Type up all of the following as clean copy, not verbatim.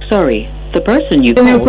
Sorry, the person you called.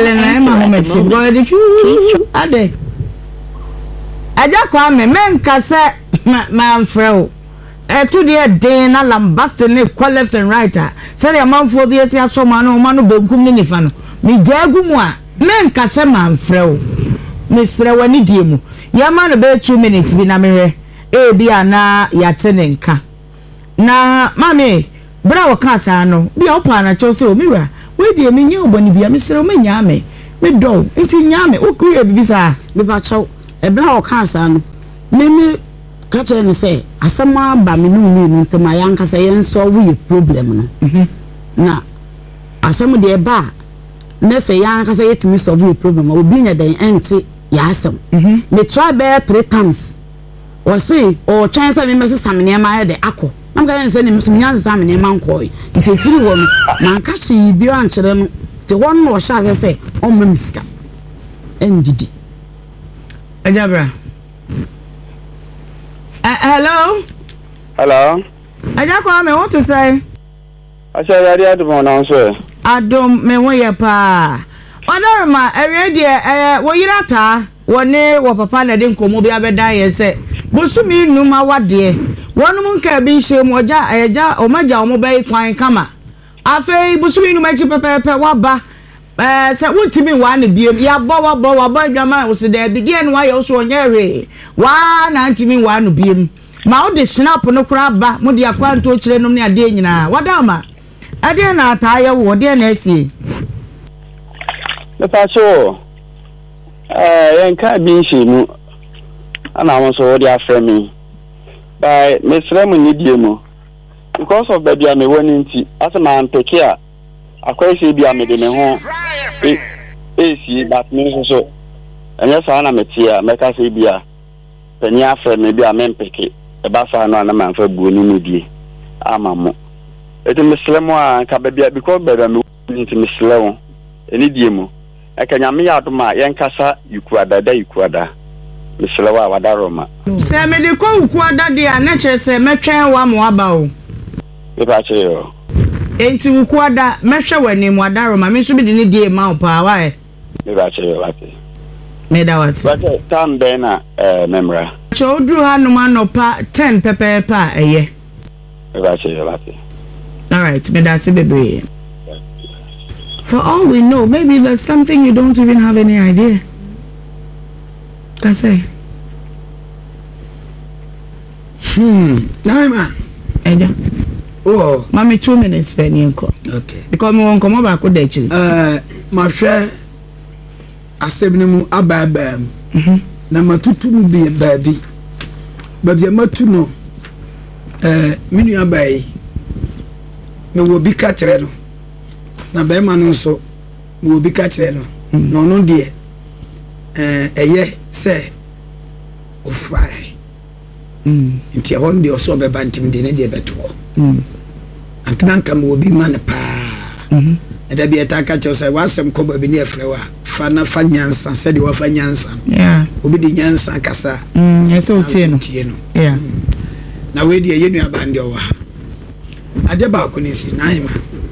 Aja Kwame menka se manfrɛ to the day na lambaste ne kwa left and right say the manfo bi esi asoma no ma no benkum ne nifa no me jagu mu a menka se manfrɛ me srɛ wani die mu ya ma no be 2 minutes bi na mehwɛ bi ana yate ne nka na mame bra wo ka sa no bi a opa na kyɛw se o mira we die me nya obani bia me srɛ o me nya me do nti nya me o kuri bibi sa me ba kyɛw ebra o ka sa no me kache ne say asema ba me no ntama yanka say yen solve your problem no na asema de ba ne say yanka say yetimi solve your problem obi nya den enti ya asem me try bear 3 times o say o chance me message samne ma ya de akọ nam ga say ne musu nya samne ma nkoi nti firi wo no na kache yi bi an kire no te won no sha say o memiska endidi Ajabra. Hello? Hello? Aja Kwame, what to say? I said, I don't know, sir. I don't mean where you pa. Honorama, a what you rata? One day, what papa didn't come over the day, said. Busumi no ma what dear. One moon can be shame or ja or maja or mobile quine kama. Afe, Busumi no magic pepper waba. Say what to me one be ya bowa jama was there begin why also nyere wa na ntimi one be ma o de snap no kra ba mo de akwanto kire no ne ade nyina wadama ade na ataya wo de na asie the paso yanka bi shemu ana won so de afremi by mesrem ni die mu because of baby am woni nti asema ampeke a akwai bi am de me ho esi but me so anya sa na metia meka se bia panya afre me bia mempeke e ba sa no na manfa buo ni medie amamo eti meslemo a ka bia because bia me nti meslewo eni die mu e ka nyame ya adoma yen kasa yukuada meslewo a wadaroma se me de ko yukuada de a na kire se metwen wa mo aba o e ba che yo enti wukwada mehwe wani mu adaro ma me so bi de ne die ma opa wa e me ba che lati me da was but tam be na memra cho dru hanum anopa 10 pepepa eye me ba che lati all right me da se bebre for all we know maybe there's something you don't even have any idea that's it Naima eja oh mami 2 minutes pe ni nko okay because me won komo ba ko da chi ma hwe asebni mu ababam na matutu mu bi babi matu no minu abai me wo bi ka kire no na ba ma no so me wo bi ka kire no no no de eye se ofai nti hon de so be bantim de ne de beto ankanka mo bi man pa da bi etaka cho say wasem ko ba bi ne afrewa fa na fa nyansa se de wa fa nyansa yeah obi di nyansa kasa eso tie no yeah na we de yenu abande o wa ade ba ko ne si na hima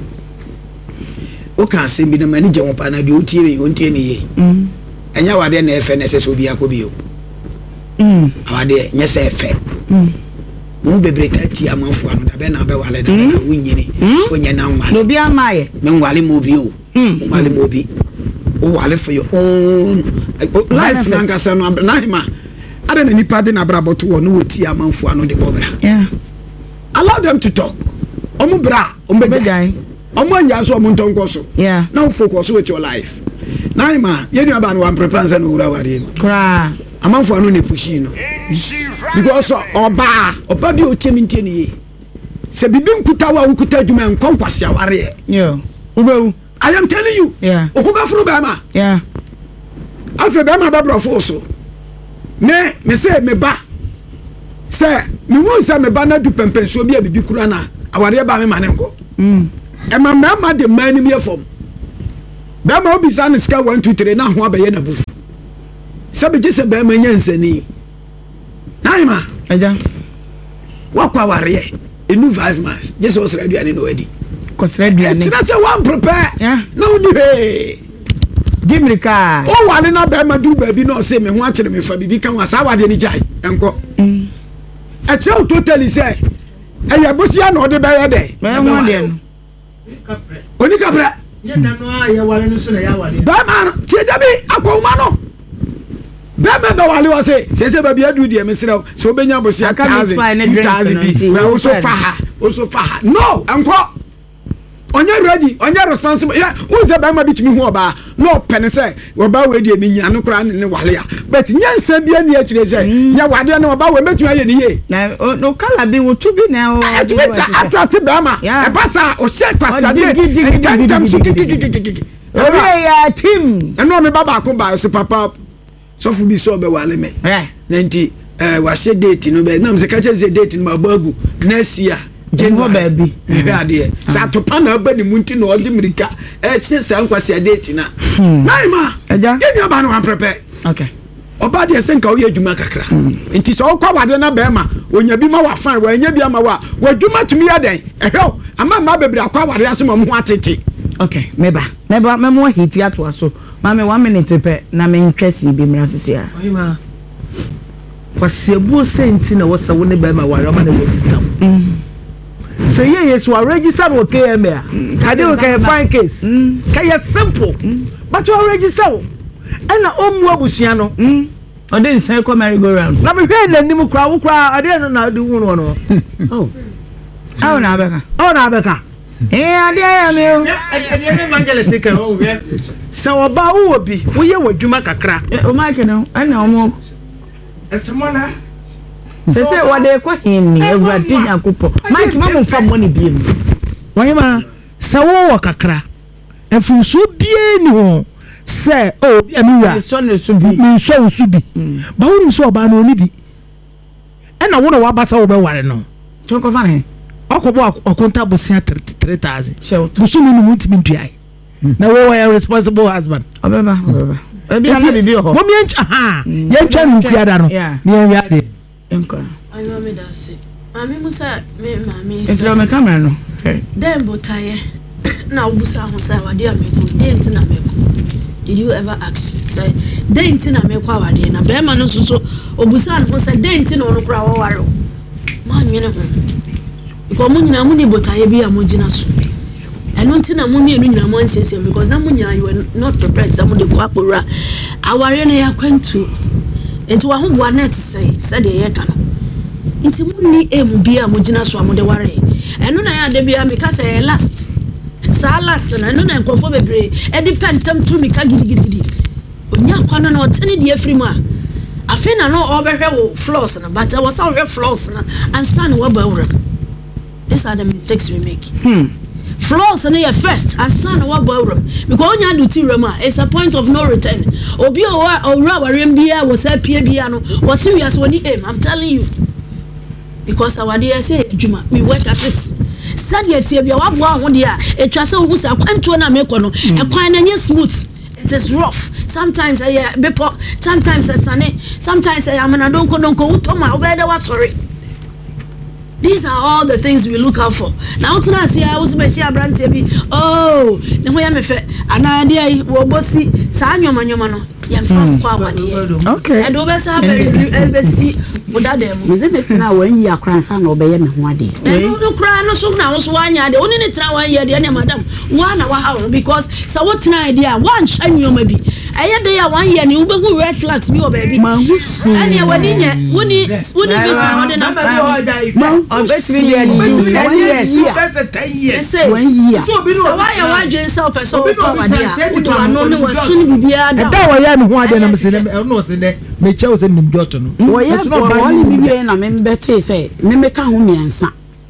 o kan se bi na mani je won pa na de o tie ni ye enya wade na efe na se so bi akobi o awade nye se efe mo bebre tati amanfo anu da be na be wale da na wunyini onye na nwale no bi amaye me nwale mo bi o nwale mo bi o wale for your own life nanga se no na hima ada na nipa de na braboto wo no woti amanfo anu de bobra yeah allow them to talk omo bra omo bejai omo anya so omo ntonko so yeah now focus with your life na hima ye nu aba no wan prepare no ura ware kra amanfo anu ne pushi no because oba bi o chemi nteni ye se bibi nkuta wa nkuta adwuma nkonkwase aware yo ubewu I am telling you yeah ohuga furu ba ma yeah alfe ba ma ba brofo so me say me ba se me won say me ba na du pempen so bi bibi kura na aware ba me mane nko e ma de mani me fom ba ma obi san ska 1 2 3 na ho abaye na bufu sabe je se ba ma nyansani naima aja wakwa ware enu 5 months Jesus ready ani no edi akɔsra aduane kyerɛ sɛ wan prepare na woni hwee Dimrika o wale na ba ma du baabi na o se me ho akyere me fa bibi kan wa sa wade ni jai enko a kyerɛ o totally say ɛyɛ bosia na o de ba yɛ dɛ me ho de oni kapra ye na no a ye wale no so na ya wale ba ma tie da bi akoma no ba ma ba wale o se ba bi adu de me serɛ so obenya bosia 1000 2000 bi we o so fa ha no enko onye ready onye responsible yeah unze ba ma bitumi hu oba no pen say oba we die ni nya no kra ne wale ya but nyansa bia ne akire say nya wade ne oba we betumi aye ni ye na no kala bi wo tubi na o atati ba ma e basa o she kwasade tantam so obi ya team eno me baba ko ba so papa so fu bi so be wale me nti wa she date no be na me se ka che date no bagu next year Jenho baby ade sa to pa na ba ni munti na odi mirika se sa nkwasi date na naima eja ye ba no an prepare okay oba de se nka wo ye adwuma kakra nti so kwa wade na ba ma onya bi ma wa fan wa nya bi ama wa adwuma tumi ya den ehwe ama ma bebre akwa wade ase ma ho atete okay meba memo hiti ato aso ma me 1 minute pe na me ntwesi bi mra sesia oyima kwasiabu senti na wasa wo ne ba ma ware ma na register say yes we register with KMA kade we can find case kay simple but we register and omu abusua no ode nsan ko merry go round na me hwe nanim kra wo kra ade no na de hu no oh na beka ade ya me ade evangelist ke o we so oba wo obi wo ye wadwuma kakra o ma ke no ana omo esemona sese wade ko hinni ewurade nyakopo mike mamu fa money biem wanyima se wo kakra efunsu bie ni ho se o bia mi wa so ne so bi mi so so bi ba wo so oba na oni bi e na wo na wa basa wo be ware no to ko fa ne okobo okunta bosia 3000 busu mi nu ntimi ntuai na wo wa responsible husband obeba ebi ana bibi ho mo mi aha ye ntwa nu kuada no ni en wi ade enko I know me that say. Mami musa me mami. It's my camera no. Then botaye. Na obusa ho say wade ameko. Den tina meko. Did you ever ask say den tina meko wade na be ma no so obusa ho say den tina ono kra wo ware. Ma nwene ho. Because mu nyina mu ni botaye bi amogina so. Eno tina mu mienu nyina mo ansiesie because na mu nyina you were not prepared some de kwa pora. Aware no ya kwantu. Enti wa ho boa net say de ye ka no. Inti munni emu bia mugina so amode ware eno na ya de bia me ka say last sa last na eno na nkofo bebre e depend tam to me ka gidigidi onya kwana na otene de afiri mu a afi na no obehwe wo floors na but was all we floors na and san wo bawre. These are the mistakes we make. Floors na your first and san wo bawre because onya do ti rema it's a point of no return obi o owura ware bia wo sa pie bia no what we as woni aim I'm telling you. Because our dear say Juma, we work at it. Sadia Tibia, what one dear, a tracer who's a quantona mekono, a quine smooth. It is rough. Sometimes I bepo, sometimes I sunny, sometimes I am an adonko, Toma, where they were sorry. These are all the things we look out for. Now, tonight, see, I was a brand TV. Oh, the way I'm a fit, an idea, Wobosi, Sanyo Manumano. Okay. I do best have embassy without them. Within it now, when you are crying, son, obey me one day. No cry, no so now, so 1 year, the only time 1 year, the other madam, 1 hour, because so what an idea, one shine you maybe. I had there 1 year, you will red flags, me or baby. And you were in yet, wouldn't be sound enough. I'll bet me 10 years. That's a 10 years. Say 1 year. So why are you yourself as so power? I know was soon be a no ho ade na me se no se ne me che o se nim joto no wo ye wale bibie na me mbete se me meka ho miensa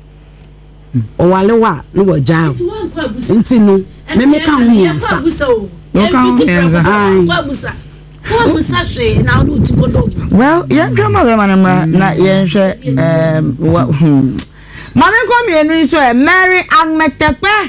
o wale wa no wo jaa nti no me meka ho miensa no kan kwabusa kwabusa she na do ti godo well yen drama be manama na yen hwe mame ko mienu iso e Mary Agmetepe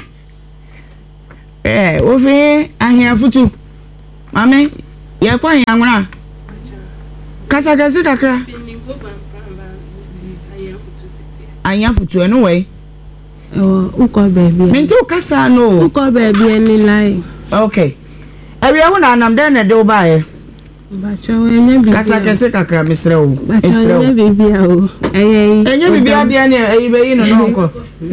wo fi ahia futu mame ye kwa yanwra kasa kakra anya futu eno we Uko baby. Mintu kasa no. Uko baby any lie. Okay. Ebi awu na anam den na de obaye. Bacha enye bibi. Kasa kese kakra misre wo. Bacha enye bibi o. Enye bibi ade ne eyibe yi no nko.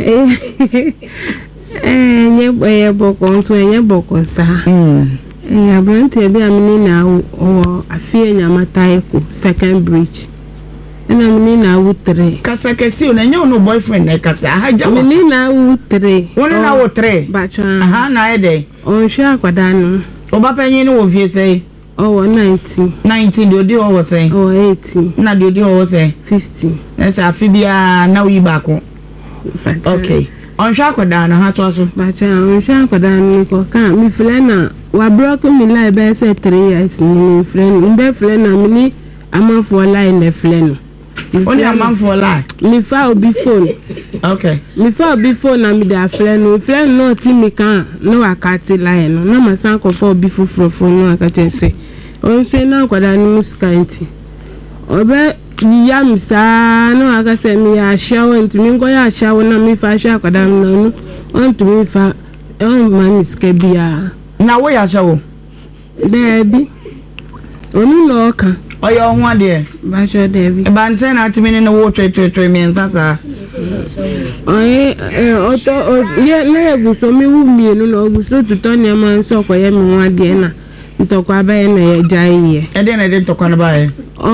Enye boko so enye boko sa. Abrante bi amini na o afie nyamata eko second bridge. Ena mini na awu 3. Kasa kesi o na enye no boyfriend na kasa haja. Mini na awu 3. Woni na awu 3. Bacha. Aha na ede. On hwa akwada no. Oba panyin no wo vie sei. Oh 19 de odi wo sei. Oh 18. Na de odi wo sei. 50. Esa afibia na wi baako. Okay. On hwa akwada na ha to so. Bacha on hwa akwada no ko kan mi flena wa broke mi lie be say 3 years ni mi friend. Mbe flena mini amafo lie na flena. Only a man for lie. Me fa obi phone. Okay. Me fa obi phone na me da friend no ti me kan no akati lie no. Na ma san ko fa obi fufuro phone no akati say. On say na kwada ni muskanti. Obe ya mi sa no aka say me ya shawo nti me go ya shawo na me fa sha kwada no. On to me fa on man iske bia. Na wo ya shawo. Debi. Onu no ka. Oyo ho ade. Ba sho Debi. E ba nse na atimi ne wo twe me nsasa. Oye oto ye na eguso mi wu mienu na oguso tuto ni ama nso koye mi ho ade na. Ntokwa abaye na ye jaiye. E de na de ntokwa na baye.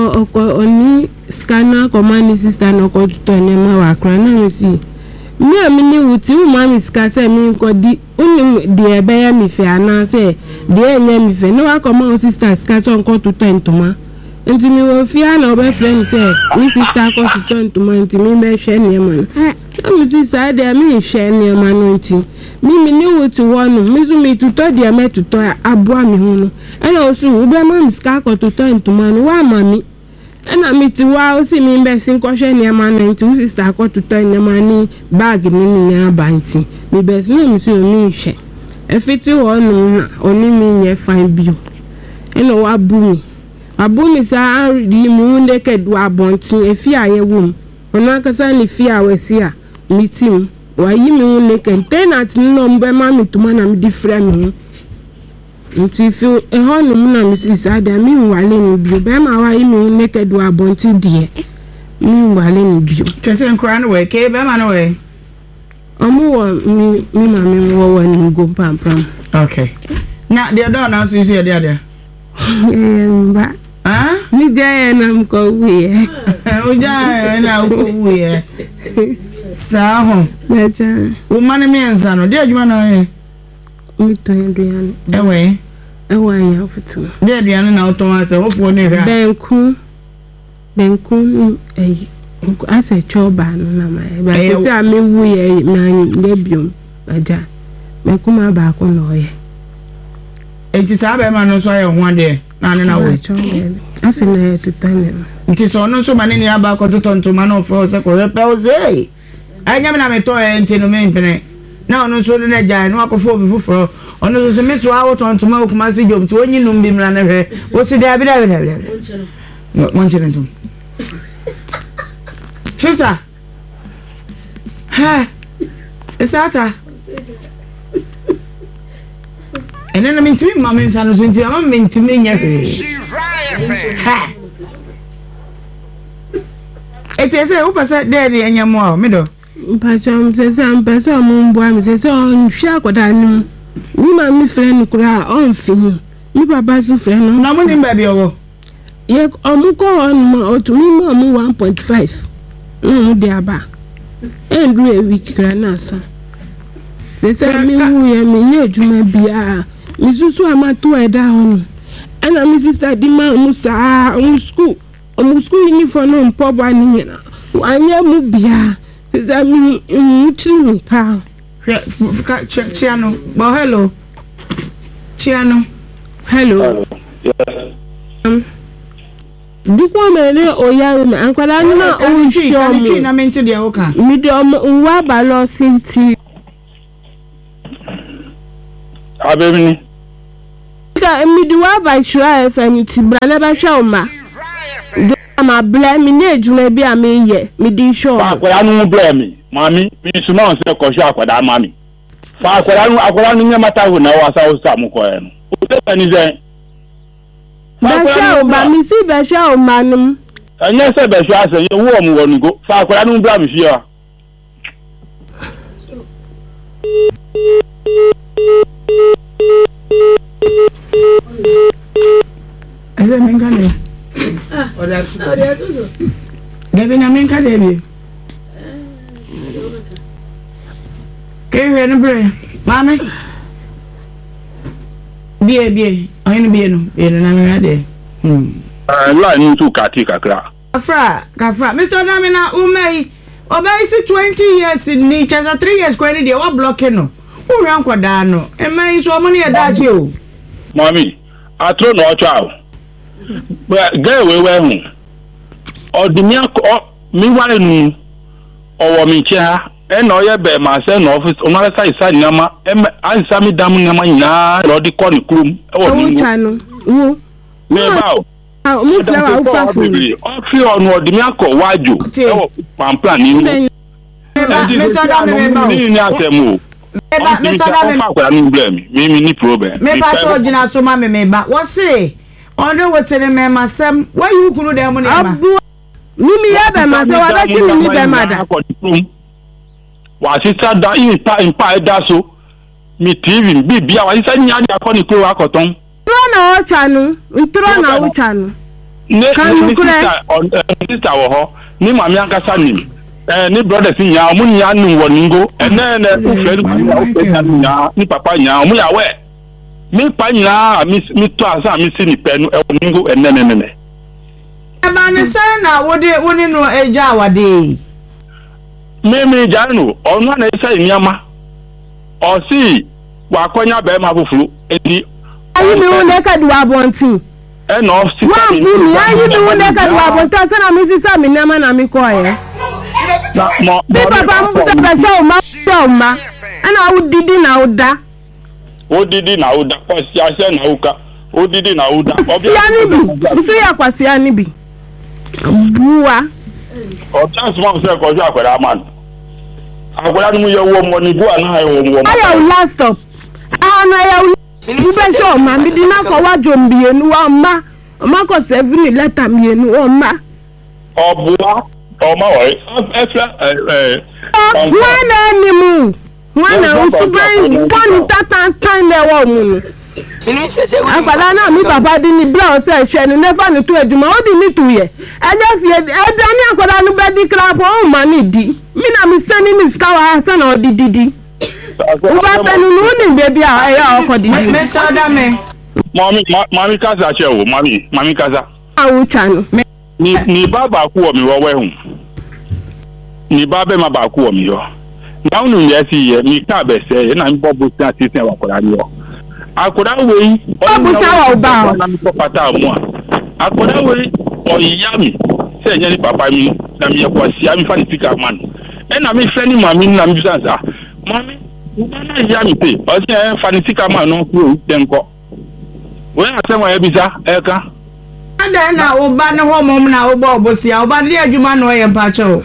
Oni scanner command sister no ko tuto ni ma wa kra na mi si. Mi amini wuti u ma mi ska se mi ko di uni di ebe ya mi fe ana se di enye mi fe no wa command sister ska so nko tuto ntoma. Nti mi wo fi ana obe friend se mi sister ko tuto ntoma nti mi be hwe ni ma. Mi sister de mi hwe ni ma no nti. Mi ni wuti wonu mi zu mi tuto di me tuto aboa mi hu no. Ena osu u be ma mi ska ko tuto ntoma no wa ma mi. Ena mi ti wa o si mi be sin ko hwe ni ma no nti sister ko tuto ni ma ni bag mi ni nya ba nti. Mi be sin mi so mi hwe. Efiti wonu na oni mi nye fine bio. Ena wa bu mi. Abumi sa ari mu ndeke du abontin efi ayewum ono akasa ni fi awesi a meeting wa yi mi ndeke tenant no mbe ma mi tuma na mi di frɛ mi nti fi ehonu mu na mi sisa da mi wale ni bio be ma wa yi mi ndeke du abontin die mi wale ni bio tese nkran we ke be ma no we omu wo mi ma mi wo ni go pampam. Okay. Na de do na so isi de ba mi jaya na mko wiye. Ujaya na uko wiye. Saho. Mecha. Umane mienza no. Dia juma na we. Mi to Adrian. Ewe. Ewa ya futu. Dia Adrian na uto ase hofu ne hwa. Benku ase choba no na mai. Ba se ami wiye na debium. Aja. Benku ma ba ko no ye. Enti sa ba ma no so ye ho ade. Na ne na we. Afina tutane. Nti so no so mane ni aba ko totonto ma no fo se ko pe o ze. Anya me na me to e nti no me mpene. Na ono so na gya no akofo obi fufuro. Ono so se me so awo tonto ma okuma se jom ti onyi num bi mra na hwe. O si da bi da. Monchero ntum. Sister. Ha. Esata. And then I'm in three moments and I'm in to me. It is a upper set daddy and your mom, middle. Pacham says I'm person mumbo, says on Shakodan. Me, my friend, cry on film. Me, papa's friend, no money, baby. Yet, Omuko on to me, mamma 1.5. No, dear ba. And do a week granasa. They said me, we are me, you may be. Misusu amatu eda hono ana mi sister di ma musa school uniform no mpobo ani nyina anya mu bia sister mi chiri pa Chiano bo hello Chiano Yes. Dikwa mele oya me ankwala na o show me na mente de oka mi do wa ba lo sinti Abemini mi do wa ba shura FM ti bra na ba hwa ma ma blame me ne adwuma bi a me ye me di sure akwara no blame mami mi su na se ko sure akwara mami fa akwara no nyamata ho na wasa wo sam ko e no o te ni zen Besha o ba mi si besha o manum anya se besha ase ye wo mu wonu go fa akwara no blame fi ya Ese me encanta. Debe na me encanta bi. Que no bre. Mami. Bie. Oyin bie no. Bie na me ade. La ni tu kati kakra. Kafra. Mr. Damina umei. Obey si 20 years ni chaza 3 years kwa ni de wa block no. Wo ran kwada no. E mai so mo ne ya dachi o. Mami, atro no ocha. Get away hu. Odimia ko mi wale nu owo mi che ha e na oye be ma se no office o na sa isa nyama e ansa mi dam nyama nya ro di ko ni krum e wo mi wo me ba o mu flower ufa fu o fi onu odimia ko wajo e wo pamplan ni me so da me ba ni ni atemu me so da me ko ni blame mi ni problem me ba so jina so ma me ba wo se ono wotere me masem why you kunu dem ne ma mimi ya be ma se wa be ti mi be ma da wa sister da in pa da so mi tv bibia wa sister nya da ko ni kuro akoton na o chanu ntro na o chanu kan sister wo ho ni mami ankasa ni ni brother si nya mu nya nu woningo ene u fere ku nya ni papa nya mu ya we mi pa nya mi to asa mi si ni penu e woningo enenenene ba ne sai na woni no eja awade mimi janu onu na sai niama o si wa konya be ma fufuru edi ayi mi won ka duwa bonti e no si wa bu mi ayi mi won ka duwa bonti sa na mi si sa mi niama na mi ko ye bi papa mu se be sha o ma ana udidi na uda odidi na uda kwasi ase na uka odidi na uda siani bi so ya kwasi ani bi buwa o chance ma se ko jo akwara man akwara nu ye wo mo ni buwa na ye wo ayo last stop ana ya bu be so ma mi di na ko wa jombie nu wa ma ko save letter mi nu o ma obuwa o ma wo efra wana ni mu wana usubai pon tatan le wo mu agbada na mi baba di ni bla o se se ni never ni to ejuma o di ni tu ye eje fi eje ni agbada nu be di crap o ma ni di mi na mi seni ni ska wa sa na o di o ba penu nu ni baby a ya o ko di Mr. Adame mami kaza che o mami kaza awu chanu ni baba ku o mi wo we hu ni baba ma ba ku o mi yo na unu ye si ye mi ka be se na mi bobo si atisen wa kola ni o akoda we bobo sa wa ba na mi ko pata mu akoda we o ya mi se nya ni papa mi na mi ko si ami fa ni pika man e na mi fe ni mami na mi sansa mami na ya mi pe o se fa ni pika man no ku tenko we asema ye bisa e ka ada na o ba ne ho mom na o ba obosia o ba de adwuma no ye mpache o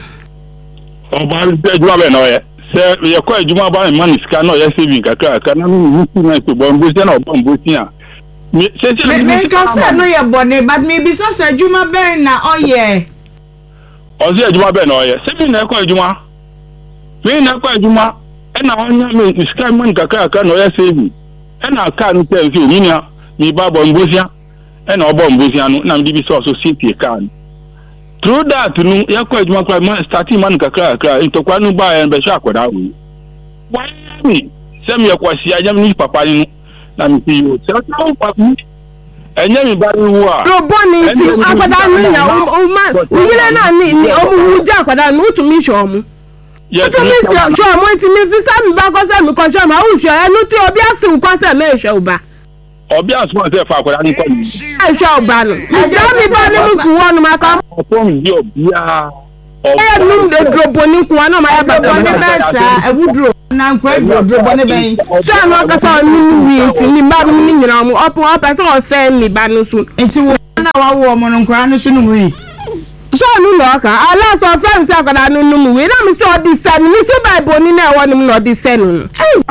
ba de adwuma be no ye se ye ko adwuma ba man sika no ye saving kakra na mi na so bo mbosia na bo mbosia me ka se no ye bone but me bisa se adwuma be na o ye o se adwuma be na o ye se mi na ko adwuma me na ko adwuma e na onya me sika man kakra no ye saving e na ka no se fi mi na mi ba bo mbosia e na obo mbosia no na mi bi so city ka no through that no yakọ adwuma kwa man starting man kakra ntokwa no ba en be sha akwada we why me se me yakwasi ajam ni papa ni no na mi ti o se na papa enye mi ba ni wo a roboni ti akwada no ya o ma yire na ni o mu ja akwada no tu mi sho mu ye tu mi sho mo ti mi si sa mi ba ko se mi ko sho ma o sho enu ti obi asin ko se me sho ba obi asuma se fa akwada ni ko ni e sho ba no ja mi ba ni mu ku wonu ma ka o mi obia e nu de roboni ku wonu ma ya ba bone be sa ewudro na nkwa dro bone be so no ka sa ni wi ti ni ba mi ni nyina mu opo opa so o se ni ba no su enti wo na wa wo mo no nkwa no su no wi so no no ka ala so friends akada no no mu we na me so di sen me se bible ni na ewo ni no di sen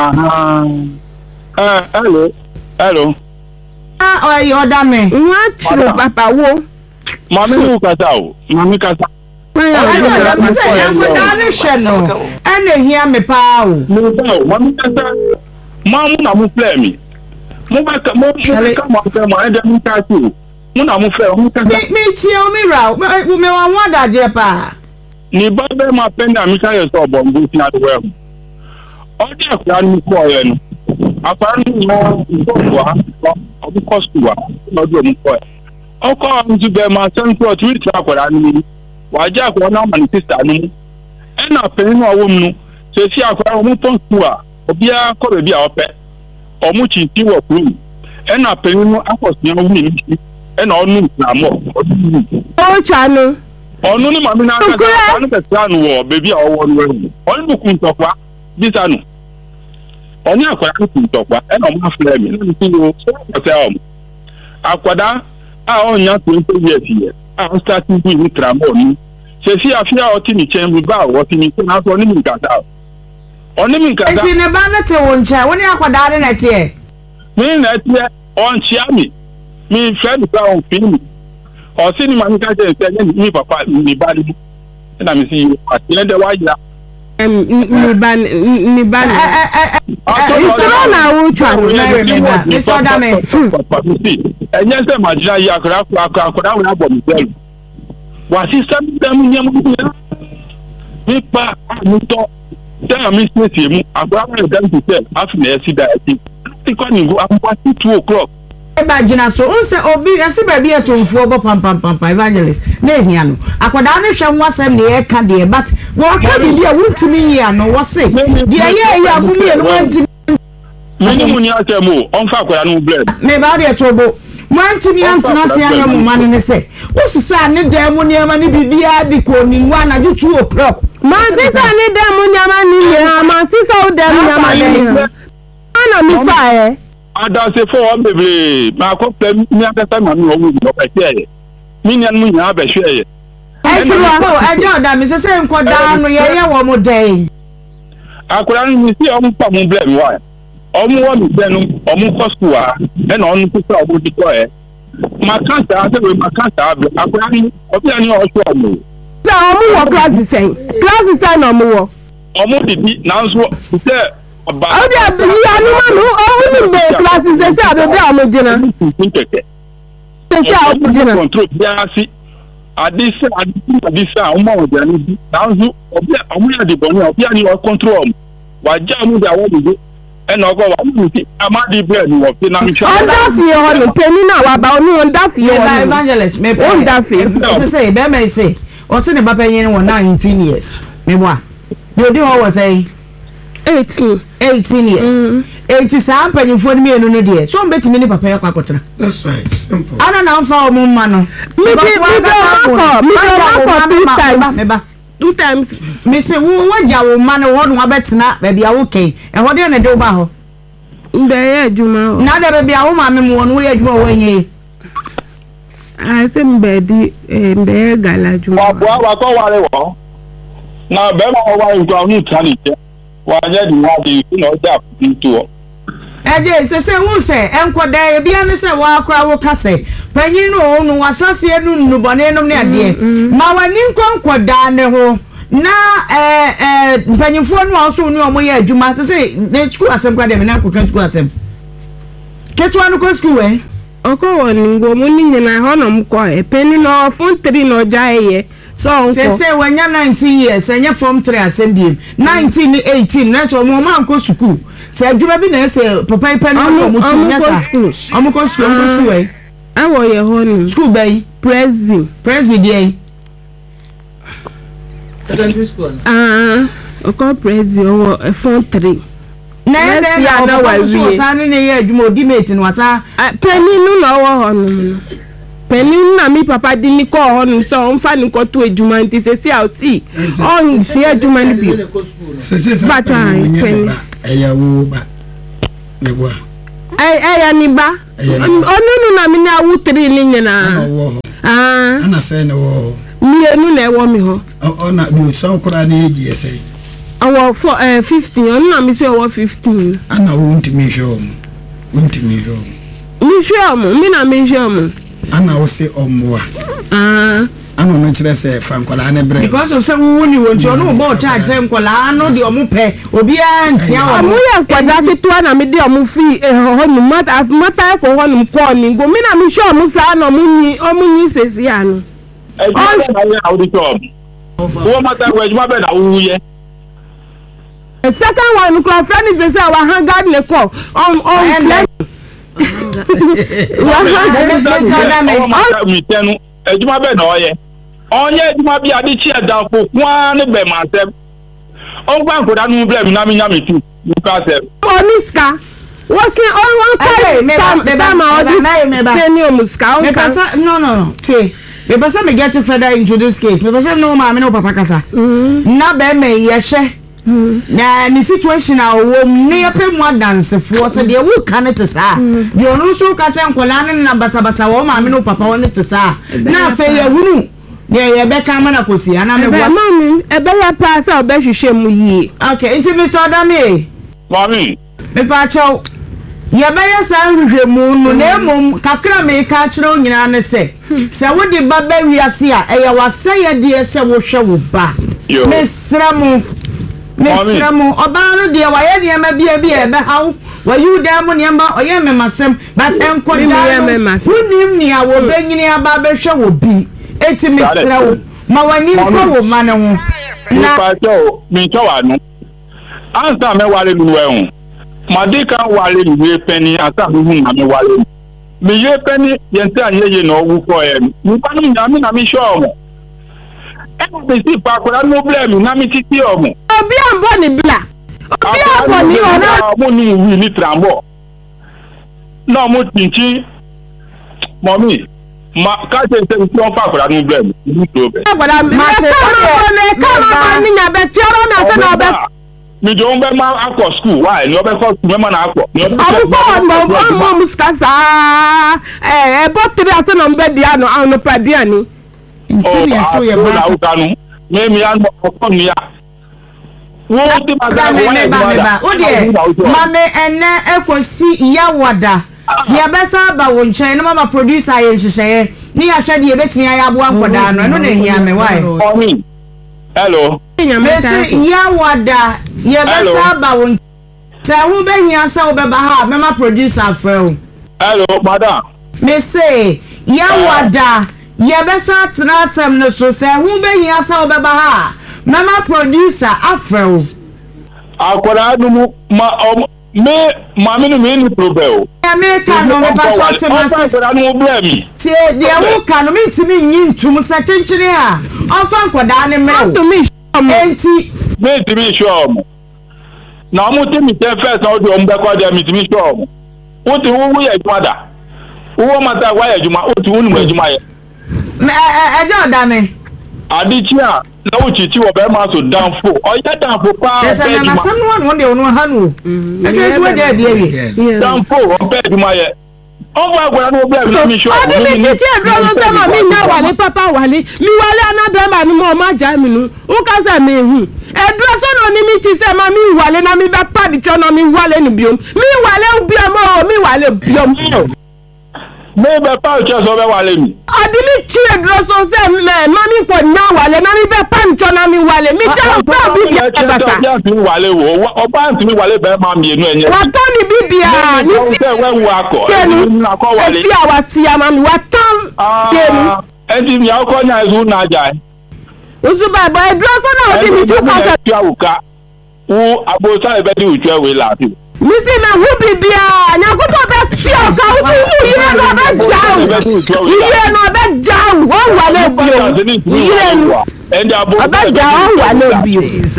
hello ah oyo da me nwa chiro papa wo mami mu kasa o mami kasa ene hia me pa o mami kasa mamu na mu play mi mo ba ka mo ka mo ende mu ta ti mo na mu fe mo kasa mi ti o mi ra me wa wa da je pa ni ba be ma penda mi ka yo so bo mbu ti adu we o de akwa ni ko ye no akwa ni mo so wa o bi cost wa no do mu ko ọkọ nzu be ma central tweet akwara ni waje akwara na man sister ni e na penin no awom no se si akwara o mu postu a obia ko be bia ope o mu chi ti wo kru e na penin no akosi na wo ni e na onu na mo o chanu onu ni mami na aka anu pesa no wo be bia owo no onu bu kun tokwa bisa no oni akwara kun tokwa e na mo afle mi na ti wo so o akwada onya 20 years here starting to with tramon se fi afia oti ni chen ba oti ni na so ni nkata oni mi nkata enti ne ba na te won cha woni akwada de na te mi na te on chia mi friend ba on film o si ni ma nka je se ni papa ni ba ni na mi si ati de wa ya ni ban isoro na wo twa Mr. Dame enye se majira ya akra we abo mi selu wa system dem nyam ni pa mi to tell me say mu akra we dem to tell after na esi da eti ti kwa ni go akwa 2 o'clock ba gina so unse obi esi ba bi etomfo bo pam evangelist na ehia no akwada ne hwe ho asem ne e ka de but wo ka bi dia wuntimi yia no wo se de ye ya mu mi no wuntimi mini mu ni atemu on fa akwada no blend me ba de tobo wuntimi antena se anya mu ma ne se wo sisa ne da mu ne ma ne bibia di ko ni wa na 2 o'clock ma sisa ne da mu ne ma ni ya ma sisa o da mu ne ma ni ana mi fa adase for bebre ma ko pe mi akata ma mi owu no pe tie mi ni anu nya be hwe ye ti wa ajo da mi se nkoda no ye wo mo dai akura ni si o mu pa mu ble mi wa o mu wo mi be no o mu ko school a e na onu kusa o di ko e ma kanta ase we ma kanta akura ni obi ani o so o mu sa o mu wo class na o mu wo o mu di na nso se Odi ya ni manu o ni be classes se abebe amojina. Se amojina. Control ya si adisa o mo de ani bi. Danzu obi amuya de boni obi ani o control. Wa ja mu da wo bi. E na go wa mu ti amadi bread wo fi na mi sha. Onda fi ho no peni na wa ba oni onda fi ho. Evangelist me onda fi. Se be me say o se ne ba penyin won 19 years. Me boa. You do what was say 18 years. 80 sa mpanyimfo ni mienu no de so mbetimi ni papa yakwa kotena. That's right, simple. Ana na mfa o mumma no. Mi be 2 times. Me say wo waja wo ma no ho no abetena ba bia wo kai. E ho de na de wo ba ho. Nda ye adwuma. Na de ba bia wo ma me mo no wo ye adwuma wo enye. I say mbedi mbe gala adwuma. Wa ko ware wo. Na be ma wa nko anu tani je. Wa je di wa di no ja pinto. Eje se hu se enkoda e bia ne se wa akwa wo kase. Panyin no no wasase enu nnubone nom ne ade. Ma wani nkonkoda ne ho. Na panyimfo no aso no omo ye adwuma se na school asem kwa de me na koka school asem. Ketwa no ko school we. Oko woni ngo mu ni nyina ho no mko e peni no fon 3 no jaeye. So se wanya 19 years enye form 3 asem bi 19 18 na so mo ma nko school se adwuma bi na se papa ipa no mo tu nya sa amko school we awo ye ho ni school bay Presby dey secondary school oko Presby o form 3 na ya na wa wi sa ni ye adwuma odi mate no wasa peni no lo wo ho no peni na mi papa di ni ko ho no so on fa ni ko to ejuma nti se si out see on si ejuma ni bi se ba peni eyawo ba nebo ya ni ba onu na mi na wu 3 ni nyina ana se ne wo mienu na ewo mi ho ona bi so kura na age yesai awo for 15 onu na mi se owo 15 ana wontimi hwe mi hwe omo mi na mi hwe omo ana wo se omoa ano no kire se fa nkola ne bre because of say wo ni won ti onu bo charge say nkola no de omu pe obi antia wo amu ya kwada ketua na me de omu fi ho nu mata ko ho nu ko ni go mi na mi hwe omu sa na omu nyi sesi anu wo mata ko ejuma be na wu ye second one ko friend is say our hangard le ko on flex mi tenu ejuma be na oye onye ejuma bi ade chi adanfo kwa ne be ma sem on gba nkoda nu blame na mi nya mi tu you ka se oniska working on one time ma odi senior muska on ka no me pasa me get further into this case me pasa no ma me no papa kasa na be me ye hwe na ni situation a wo ne yape mu adansefo so de wo ka ne tesa de onu so ka se nkola ne na basabasa wo ma me no papa wo ne tesa na fe ye hunu de ye be ka mana kosi ana me gwa ebe ya pa sa obe hwehwe mu yi okay nti Mr. Adame mami me pa chaw ye be ya sa hwehwe mu no na emom kakra me ka kire onyina ne se wo de ba ba wiase a eya wase ye de se wo hwe wo ba Mesramu obano de waye de ma bia ebe hawo wayu da mu ne mba oye memasem but enko da unim ni a wo benyini aba be hwe wo bi eti mesrawo ma wani ko wo mane ho na pa to mi to wa nu ansa me wale lu ehun madika wale lu peni asa hu na me wale mi ye peni yente anyeye no wu ko mi pa nu na mi show mo e si pa ko no blame na mi titi omo obi ambo ni bla obi ambo ni ona mo ni wi ni trambo no mo tinchi mommy ma ka se on pa ko no blame ni problem ma se ka ni nya be tioro na se na be mi jo be ma akọ school why ni obe ko me ma na akọ ni obe ko mo muskasa botre ase no be dia no an no pa dia ni ntini so ye ba me mi an ko ni ya wo ti ma ga o de mame enne ekosi ya wada ye besa ba wo nchen no mama producer ye nhihye ni ya hwede ye betini ya abo ankoda no no na hia me why hello me ya wada ye besa ba wo sa wo be hia sa wo be ba ha mama producer frɛ hello madam me say ya wada ye besa tena asem no so sa wo be hia sa wo be ba ha mama producer afro akwara nu ma me no me ni problem America no me pa chote mase akwara nu blame tie de wo ka no me ntimi nyi ntum sa chenchire a onfa nkoda ne mre to me enti me ntimi show mo na mo te mi te first na o de o mbe kwa de mi ntimi show mo o ti wo ye jumada wo mata wa ye juma o ti wo nu juma ye ejo dame adichia na uchichi wo be ma so danfo oya danfo pa esa na masam no won de onu hanu ejo so de de danfo o be juma ye o ba gwa no be mi show o mi ti e dro so ma mi na wale papa wale mi wale anabe ma ni mo ma ja mi nu o ka sa me hu e dro so no ni mi ti se ma mi wale na mi be padi cho na mi wale ni biom mi wale biom o mi wale biom me be pa o so be wale ni adili ti e dro so se me na mi ko na wale na mi be pan cho na mi wale mi ja so bi ya basa ya ti wale wo o ba nti mi wale be ma mi enu enye wa to ni bibia ni si we wu akọ na ko wale si awasi amami wa ton skenu enti mi akọ nya ezu na ajai usu baba e dro so na o di mi tu ka ti awuka wo abosa e be di utu we la ti misi na hu bibia na kuto be ti o ka hu yire no be jaw yire no be jaw won wale bio yire no endi abo be jaw won wale bio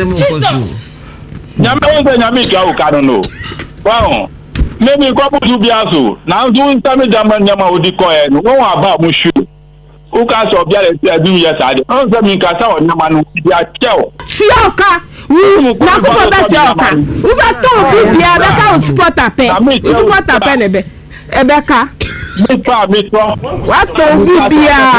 nyame won nyame ka o ka no wow maybe ko buju biaso na nzu ntame jama nyama odi ko e no won aba mu shu o ka so bia le ti adu ye sade on se mi ka sa o nyama no bia cheo ti o ka na kuto be ti o ka u ba to bibia be ka o supporter pe ne be ebe ka mi pa mi to wa to bibia